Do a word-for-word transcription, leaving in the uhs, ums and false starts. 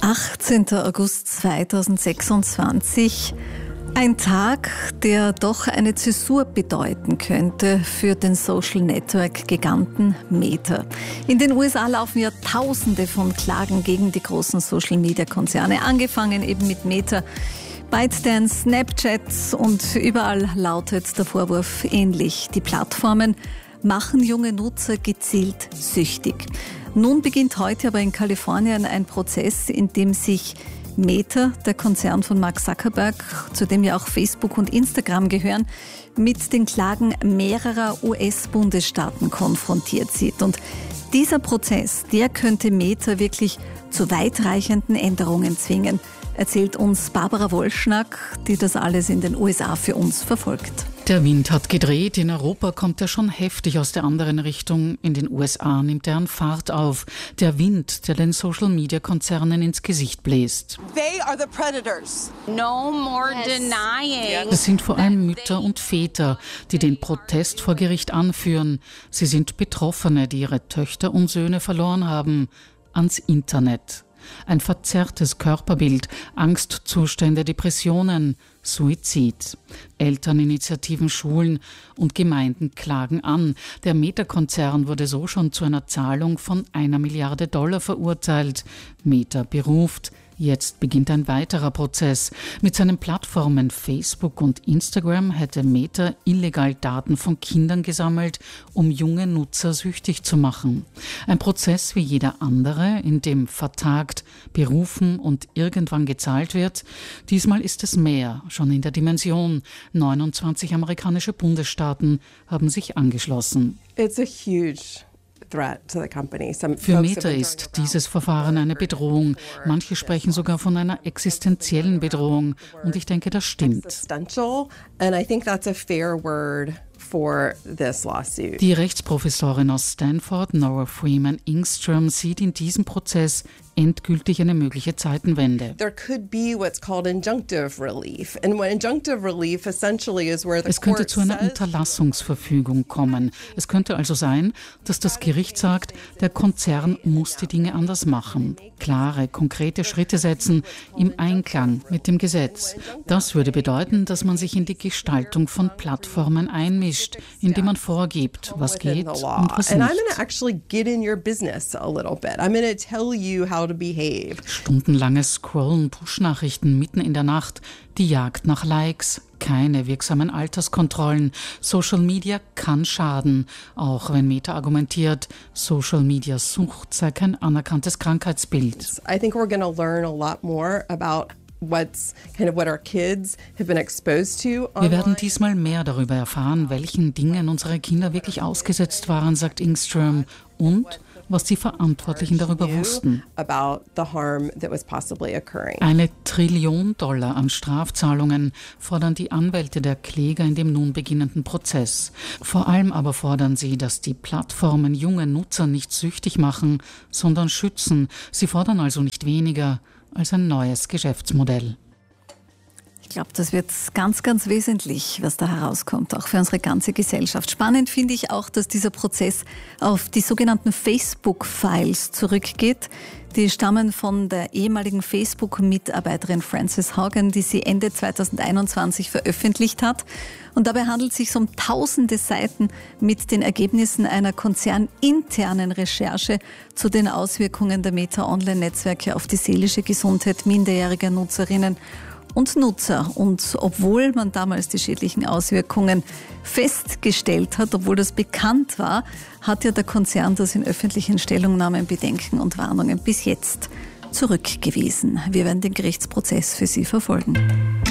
achtzehnter August zweitausendsechsundzwanzig. Ein Tag, der doch eine Zäsur bedeuten könnte für den Social Network Giganten Meta. In den U S A laufen ja Tausende von Klagen gegen die großen Social Media Konzerne, angefangen eben mit Meta, ByteDance, Snapchat, und überall lautet der Vorwurf ähnlich. Die Plattformen machen junge Nutzer gezielt süchtig. Nun beginnt heute aber in Kalifornien ein Prozess, in dem sich Meta, der Konzern von Mark Zuckerberg, zu dem ja auch Facebook und Instagram gehören, mit den Klagen mehrerer U S-Bundesstaaten konfrontiert sieht. Und dieser Prozess, der könnte Meta wirklich zu weitreichenden Änderungen zwingen, erzählt uns Barbara Wolschnack, die das alles in den U S A für uns verfolgt. Der Wind hat gedreht. In Europa kommt er schon heftig aus der anderen Richtung. In den U S A nimmt er an Fahrt auf. Der Wind, der den Social-Media-Konzernen ins Gesicht bläst. They are the predators. No more denying. Es sind vor allem Mütter und Väter, die den Protest vor Gericht anführen. Sie sind Betroffene, die ihre Töchter und Söhne verloren haben. Ans Internet. Ein verzerrtes Körperbild, Angstzustände, Depressionen, Suizid. Elterninitiativen, Schulen und Gemeinden klagen an. Der Meta-Konzern wurde so schon zu einer Zahlung von einer Milliarde Dollar verurteilt. Meta beruft. Jetzt beginnt ein weiterer Prozess. Mit seinen Plattformen Facebook und Instagram hätte Meta illegal Daten von Kindern gesammelt, um junge Nutzer süchtig zu machen. Ein Prozess wie jeder andere, in dem vertagt, berufen und irgendwann gezahlt wird. Diesmal ist es mehr, schon in der Dimension. neunundzwanzig amerikanische Bundesstaaten haben sich angeschlossen. It's a huge Für Meta ist dieses Verfahren eine Bedrohung. Manche sprechen sogar von einer existenziellen Bedrohung. Und ich denke, das stimmt. Die Rechtsprofessorin aus Stanford, Nora Freeman Engstrom, sieht in diesem Prozess endgültig eine mögliche Zeitenwende. Es könnte zu einer Unterlassungsverfügung kommen. Es könnte also sein, dass das Gericht sagt, der Konzern muss die Dinge anders machen. Klare, konkrete Schritte setzen im Einklang mit dem Gesetz. Das würde bedeuten, dass man sich in die Gestaltung von Plattformen einmischt, indem man vorgibt, was geht und was nicht. Stundenlanges Scrollen, Push-Nachrichten mitten in der Nacht, die Jagd nach Likes, keine wirksamen Alterskontrollen. Social Media kann schaden, auch wenn Meta argumentiert, Social Media Sucht sei kein anerkanntes Krankheitsbild. I think we're going to learn a lot more about What's kind of what our kids have been exposed to online. Wir werden diesmal mehr darüber erfahren, welchen Dingen unsere Kinder wirklich ausgesetzt waren, sagt Engstrom, und was die Verantwortlichen darüber wussten. Eine Trillion Dollar an Strafzahlungen fordern die Anwälte der Kläger in dem nun beginnenden Prozess. Vor allem aber fordern sie, dass die Plattformen junge Nutzer nicht süchtig machen, sondern schützen. Sie fordern also nicht weniger als ein neues Geschäftsmodell. Ich glaube, das wird ganz, ganz wesentlich, was da herauskommt, auch für unsere ganze Gesellschaft. Spannend finde ich auch, dass dieser Prozess auf die sogenannten Facebook-Files zurückgeht. Die stammen von der ehemaligen Facebook-Mitarbeiterin Frances Haugen, die sie Ende zweitausendeinundzwanzig veröffentlicht hat. Und dabei handelt es sich um tausende Seiten mit den Ergebnissen einer konzerninternen Recherche zu den Auswirkungen der Meta-Online-Netzwerke auf die seelische Gesundheit minderjähriger Nutzerinnen und Nutzer. Und obwohl man damals die schädlichen Auswirkungen festgestellt hat, obwohl das bekannt war, hat ja der Konzern das in öffentlichen Stellungnahmen, Bedenken und Warnungen bis jetzt zurückgewiesen. Wir werden den Gerichtsprozess für Sie verfolgen.